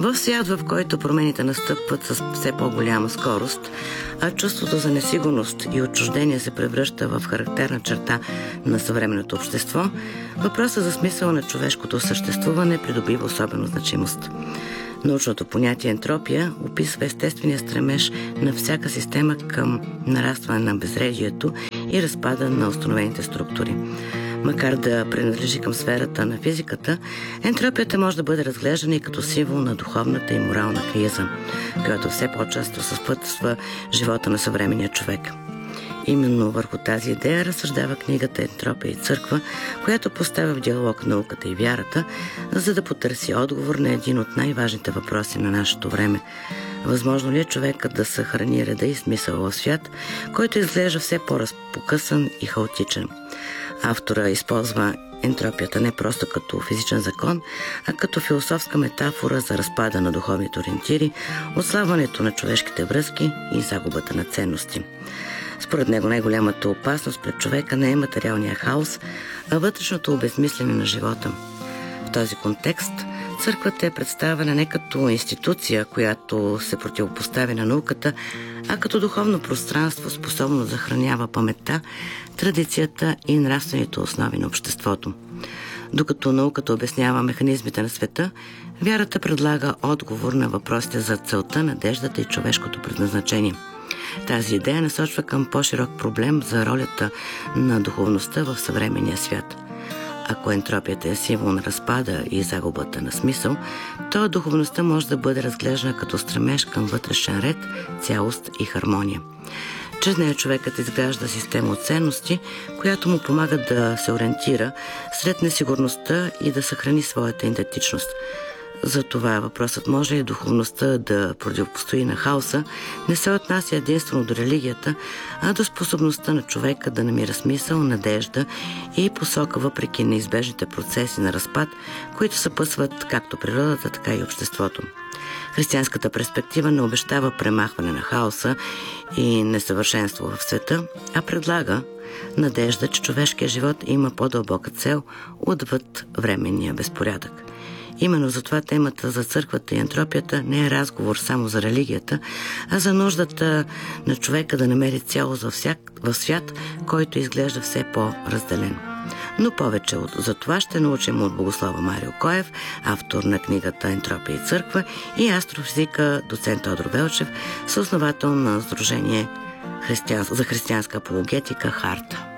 В свят, в който промените настъпват с все по-голяма скорост, а чувството за несигурност и отчуждение се превръща в характерна черта на съвременното общество, въпросът за смисъла на човешкото съществуване придобива особена значимост. Научното понятие ентропия описва естествения стремеж на всяка система към нарастване на безредието и разпада на установените структури. Макар да принадлежи към сферата на физиката, ентропията може да бъде разглеждана и като символ на духовната и морална криза, която все по-често съпътства живота на съвременния човек. Именно върху тази идея разсъждава книгата «Ентропия и църква», която поставя в диалог науката и вярата, за да потърси отговор на един от най-важните въпроси на нашето време. Възможно ли е човекът да съхрани реда и смисъл в свят, който изглежда все по-разпокъсан и хаотичен? Автора използва ентропията не просто като физичен закон, а като философска метафора за разпада на духовните ориентири, отслабването на човешките връзки и загубата на ценности. Според него най-голямата опасност пред човека не е материалния хаос, а вътрешното обезмислене на живота. В този контекст църквата е представена не като институция, която се противопоставя на науката, а като духовно пространство, способно да съхранява паметта, традицията и нравствените основи на обществото. Докато науката обяснява механизмите на света, вярата предлага отговор на въпросите за целта, надеждата и човешкото предназначение. Тази идея насочва към по-широк проблем за ролята на духовността в съвременния свят. Ако ентропията е символ на разпада и загубата на смисъл, то духовността може да бъде разглеждана като стремеж към вътрешен ред, цялост и хармония. Чрез нея човекът изгражда система от ценности, която му помага да се ориентира сред несигурността и да съхрани своята идентичност. Затова въпросът може ли духовността да противопостои на хаоса не се отнася единствено до религията, а до способността на човека да намира смисъл, надежда и посока въпреки неизбежните процеси на разпад, които съпътстват както природата, така и обществото. Християнската перспектива не обещава премахване на хаоса и несъвършенство в света, а предлага надежда, че човешкият живот има по-дълбока цел отвъд временния безпорядък. Именно затова темата за църквата и ентропията не е разговор само за религията, а за нуждата на човека да намери цялост в свят, който изглежда все по-разделен. Но повече за това ще научим от богослова Марио Коев, автор на книгата «Ентропия и църква», и астрофизика доцент Тодор Велчев, съосновател на Сдружение за християнска апологетика «Харта».